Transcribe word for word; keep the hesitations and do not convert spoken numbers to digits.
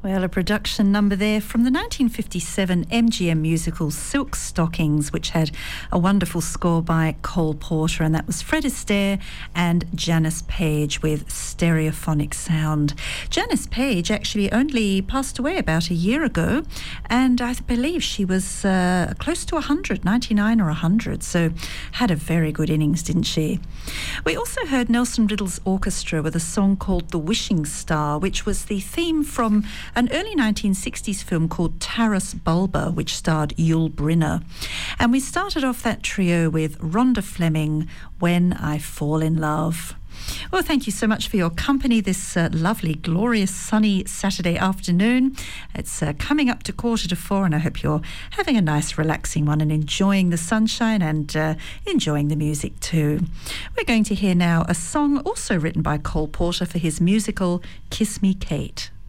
Well, a production number there from the nineteen fifty-seven M G M musical Silk Stockings, which had a wonderful score by Cole Porter, and that was Fred Astaire and Janice Page with Stereophonic Sound. Janice Page actually only passed away about a year ago, and I believe she was uh, close to one hundred, ninety-nine or one hundred, so had a very good innings, didn't she? We also heard Nelson Riddle's orchestra with a song called The Wishing Star, which was the theme from an early nineteen sixties film called Taras Bulba, which starred Yul Brynner. And we started off that trio with Rhonda Fleming, When I Fall in Love. Well, thank you so much for your company this uh, lovely, glorious, sunny Saturday afternoon. It's uh, coming up to quarter to four, and I hope you're having a nice, relaxing one and enjoying the sunshine and uh, enjoying the music too. We're going to hear now a song also written by Cole Porter for his musical Kiss Me, Kate.